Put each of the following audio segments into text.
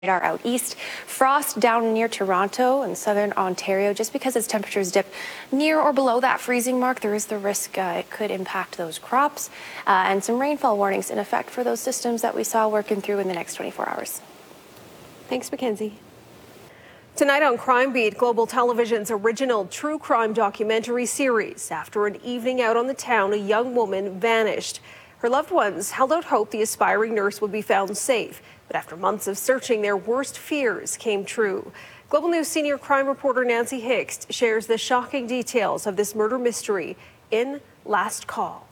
radar out east. Frost down near Toronto and southern Ontario. Just because its temperatures dip near or below that freezing mark, there is the risk it could impact those crops. And some rainfall warnings in effect for those systems that we saw working through in the next 24 hours. Thanks, Mackenzie. Tonight on Crime Beat, Global Television's original true crime documentary series. After an evening out on the town, a young woman vanished. Her loved ones held out hope the aspiring nurse would be found safe. But after months of searching, their worst fears came true. Global News senior crime reporter Nancy Hicks shares the shocking details of this murder mystery in Last Call.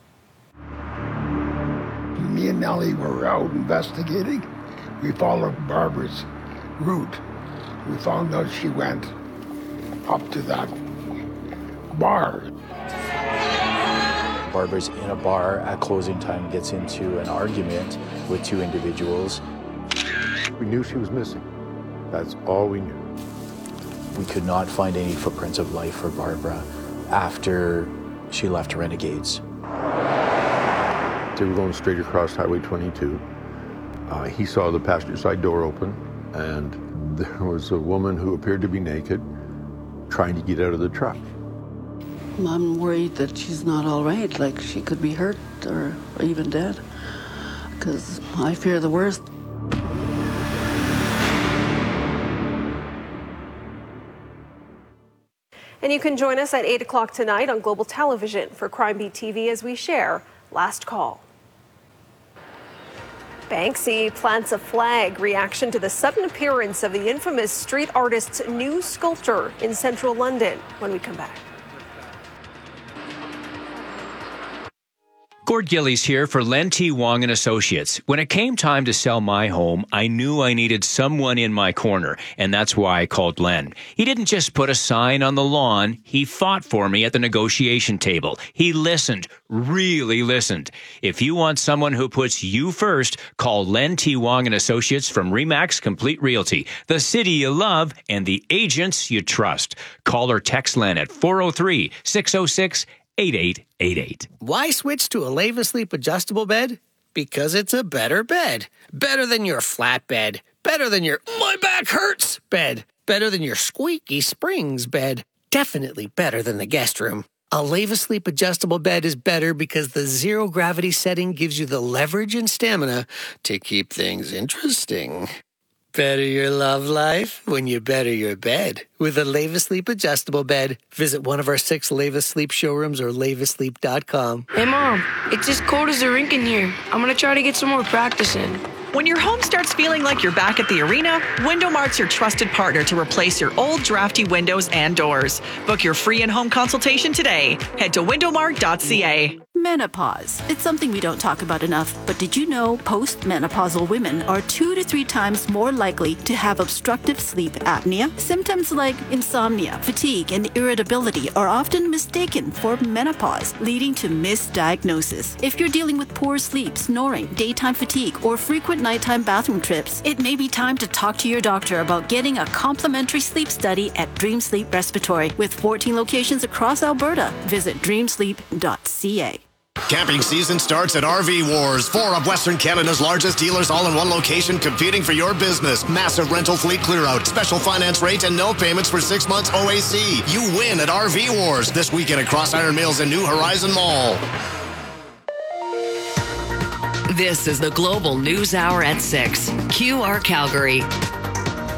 Me and Nellie were out investigating. We followed Barbara's route. We found out she went up to that bar. Barbara's in a bar at closing time, gets into an argument with two individuals. We knew she was missing. That's all we knew. We could not find any footprints of life for Barbara after she left Renegades. They were going straight across Highway 22. He saw the passenger side door open, and there was a woman who appeared to be naked trying to get out of the truck. I'm worried that she's not all right, like she could be hurt or even dead, because I fear the worst. And you can join us at 8 o'clock tonight on Global Television for Crime Beat TV as we share Last Call. Banksy plants a flag reaction to the sudden appearance of the infamous street artist's new sculpture in central London when we come back. Gord Gillies here for Len T. Wong and Associates. When it came time to sell my home, I knew I needed someone in my corner, and that's why I called Len. He didn't just put a sign on the lawn, he fought for me at the negotiation table. He listened, really listened. If you want someone who puts you first, call Len T. Wong and Associates from RE/MAX Complete Realty, the city you love and the agents you trust. Call or text Len at 403-606-8888. Why switch to a Leva Sleep adjustable bed? Because it's a better bed. Better than your flat bed. Better than your my back hurts bed. Better than your squeaky springs bed. Definitely better than the guest room. A Leva Sleep adjustable bed is better because the zero gravity setting gives you the leverage and stamina to keep things interesting. Better your love life when you better your bed with a Leva Sleep adjustable bed. Visit one of our 6 Leva Sleep showrooms or lavasleep.com. Hey, Mom, it's as cold as a rink in here. I'm going to try to get some more practice in. When your home starts feeling like you're back at the arena, Window-Mart's your trusted partner to replace your old drafty windows and doors. Book your free in-home consultation today. Head to windowmart.ca. Menopause. It's something we don't talk about enough, but did you know postmenopausal women are 2 to 3 times more likely to have obstructive sleep apnea? Symptoms like insomnia, fatigue, and irritability are often mistaken for menopause, leading to misdiagnosis. If you're dealing with poor sleep, snoring, daytime fatigue, or frequent nighttime bathroom trips, it may be time to talk to your doctor about getting a complimentary sleep study at Dream Sleep Respiratory. With 14 locations across Alberta, visit dreamsleep.ca. Camping season starts at RV Wars, 4 of Western Canada's largest dealers all in one location competing for your business. Massive rental fleet clear-out, special finance rate, and no payments for 6 months OAC. You win at RV Wars this weekend across Iron Mills and New Horizon Mall. This is the Global News Hour at 6. QR Calgary.